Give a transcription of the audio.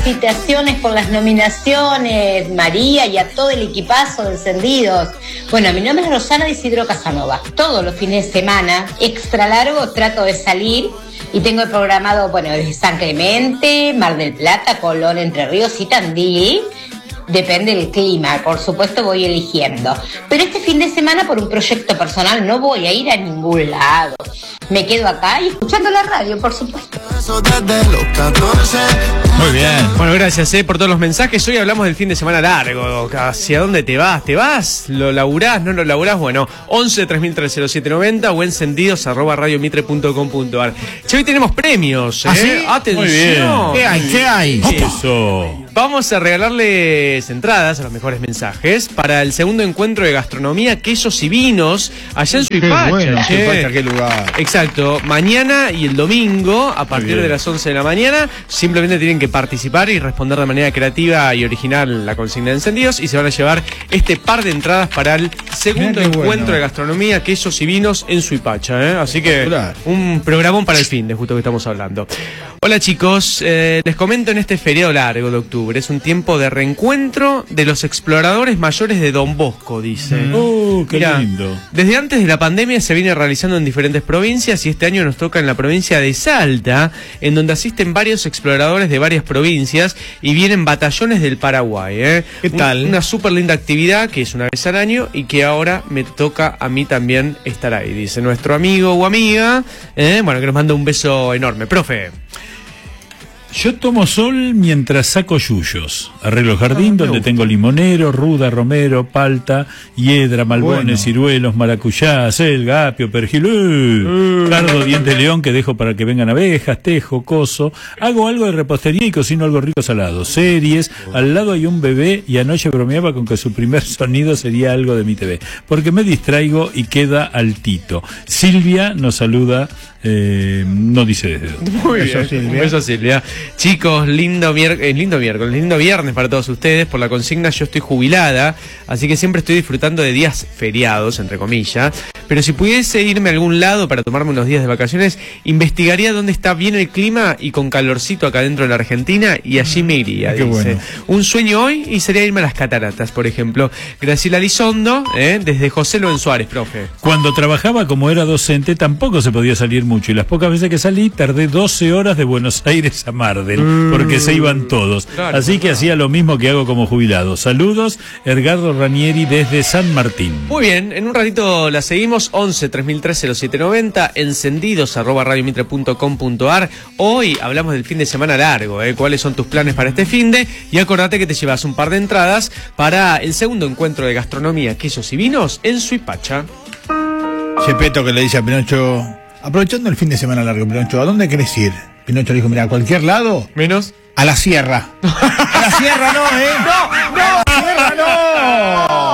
felicitaciones por las nominaciones, María, y a todo el equipazo de Encendidos. Bueno, mi nombre es Rosana Isidro Casanova. Todos los fines de semana, extra largo, trato de salir y tengo programado, bueno, desde San Clemente, Mar del Plata, Colón, Entre Ríos y Tandil. Depende del clima, por supuesto voy eligiendo. Pero este fin de semana, por un proyecto personal, no voy a ir a ningún lado. Me quedo acá y escuchando la radio, por supuesto. Muy bien. Bueno, gracias por todos los mensajes. Hoy hablamos del fin de semana largo. ¿Hacia dónde te vas? ¿Te vas? ¿Lo laburás? ¿No lo laburás? Bueno, 11 30030790 o encendidos@radiomitre.com.ar. Che, hoy tenemos premios. ¿Ah, sí? Atención. Muy bien. ¿Qué hay? Eso. Vamos a regalarles entradas a los mejores mensajes para el segundo encuentro de gastronomía, quesos y vinos allá en Suipacha. Bueno, Suipacha, qué lugar. Exacto. Mañana y el domingo, a partir de las 11 de la mañana, simplemente tienen que participar y responder de manera creativa y original la consigna de Encendidos y se van a llevar este par de entradas para el segundo encuentro de gastronomía, quesos y vinos en Suipacha. Así que un programón para el fin de justo que estamos hablando. Hola chicos, les comento en este feriado largo de octubre, es un tiempo de reencuentro de los exploradores mayores de Don Bosco, dice. Qué lindo. Desde antes de la pandemia se viene realizando en diferentes provincias y este año nos toca en la provincia de Salta, en donde asisten varios exploradores de varias provincias y vienen batallones del Paraguay. ¿Qué tal? Una súper linda actividad que es una vez al año y que ahora me toca a mí también estar ahí, dice nuestro amigo o amiga. Bueno, que nos manda un beso enorme. Profe. Yo tomo sol mientras saco yuyos. Arreglo jardín donde tengo limonero, ruda, romero, palta, hiedra, malbones, ciruelos, maracuyá, selga, apio, perejil, cardo, diente de león que dejo para que vengan abejas, tejo, coso. Hago algo de repostería y cocino algo rico salado. Series. Al lado hay un bebé y anoche bromeaba con que su primer sonido sería algo de mi TV. Porque me distraigo y queda altito. Silvia nos saluda. No dice desde dónde. Muy bien, eso Silvia. Chicos, lindo miércoles, lindo viernes para todos ustedes. Por la consigna, yo estoy jubilada, así que siempre estoy disfrutando de días feriados, entre comillas. Pero si pudiese irme a algún lado para tomarme unos días de vacaciones, investigaría dónde está bien el clima y con calorcito acá dentro de la Argentina, y allí me iría, dice. Bueno. Un sueño hoy y sería irme a las cataratas, por ejemplo. Graciela Lizondo, desde José Loen Suárez, profe. Cuando trabajaba como era docente, tampoco se podía salir mucho, y las pocas veces que salí, tardé 12 horas de Buenos Aires a Mardel, porque se iban todos. Claro, así que hacía lo mismo que hago como jubilado. Saludos, Edgardo Ranieri desde San Martín. Muy bien, en un ratito la seguimos. 11 3003 0790, encendidos@radiomitre.com.ar. Hoy hablamos del fin de semana largo, ¿Cuáles son tus planes para este finde? Y acordate que te llevas un par de entradas para el segundo encuentro de gastronomía, quesos y vinos en Suipacha. Chepeto que le dice a Pinocho, aprovechando el fin de semana largo, Pinocho, ¿a dónde querés ir? Pinocho le dijo, mira, a cualquier lado. Menos a la sierra. A la sierra no, No, a la sierra no.